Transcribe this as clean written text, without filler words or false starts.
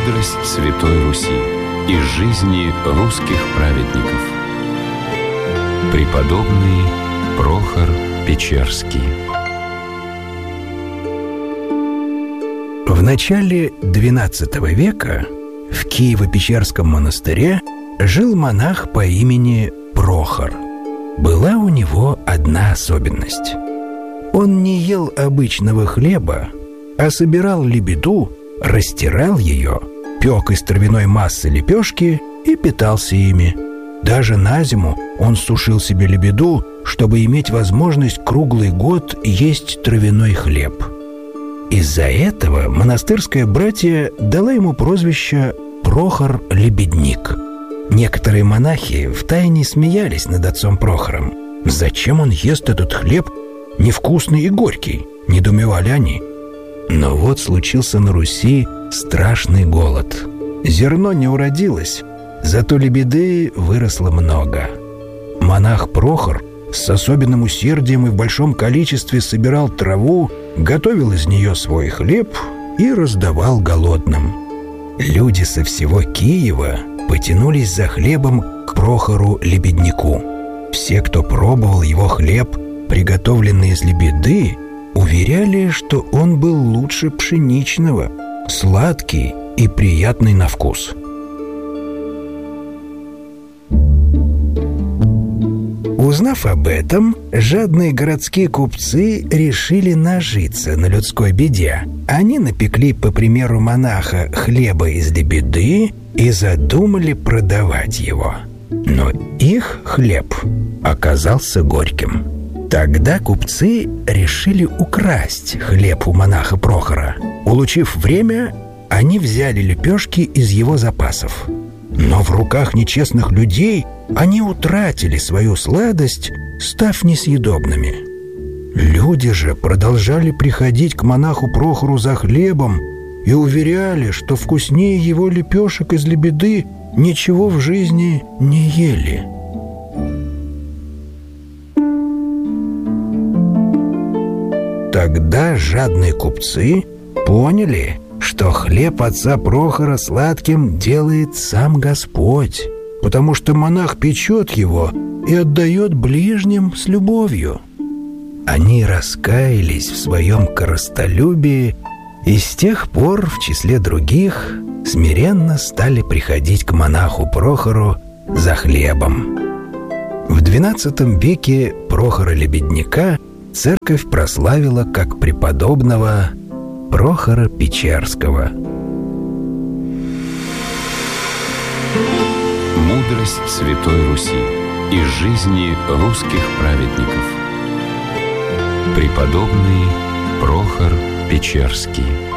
Мудрость Святой Руси из жизни русских праведников. Преподобный Прохор Печерский. В начале XII века в Киево-Печерском монастыре жил монах по имени Прохор. Была у него одна особенность. Он не ел обычного хлеба, а собирал лебеду, растирал ее, пек из травяной массы лепешки и питался ими. Даже на зиму он сушил себе лебеду, чтобы иметь возможность круглый год есть травяной хлеб. Из-за этого монастырское братье дало ему прозвище Прохор-лебедник. Некоторые монахи втайне смеялись над отцом Прохором. «Зачем он ест этот хлеб, невкусный и горький?» – недоумевали они. Но вот случился на Руси страшный голод. Зерно не уродилось, зато лебеды выросло много. Монах Прохор с особенным усердием и в большом количестве собирал траву, готовил из нее свой хлеб и раздавал голодным. Люди со всего Киева потянулись за хлебом к Прохору-лебеднику. Все, кто пробовал его хлеб, приготовленный из лебеды, уверяли, что он был лучше пшеничного, сладкий и приятный на вкус. Узнав об этом, жадные городские купцы решили нажиться на людской беде. Они напекли, по примеру монаха, хлеба из лебеды и задумали продавать его. Но их хлеб оказался горьким. Тогда купцы решили украсть хлеб у монаха Прохора. Улучив время, они взяли лепешки из его запасов. Но в руках нечестных людей они утратили свою сладость, став несъедобными. Люди же продолжали приходить к монаху Прохору за хлебом и уверяли, что вкуснее его лепешек из лебеды ничего в жизни не ели. Тогда жадные купцы поняли, что хлеб отца Прохора сладким делает сам Господь, потому что монах печет его и отдает ближним с любовью. Они раскаялись в своем корыстолюбии и с тех пор, в числе других, смиренно стали приходить к монаху Прохору за хлебом. В XII веке Прохора-лебедника церковь прославила как преподобного Прохора Печерского. Мудрость Святой Руси из жизни русских праведников. Преподобный Прохор Печерский.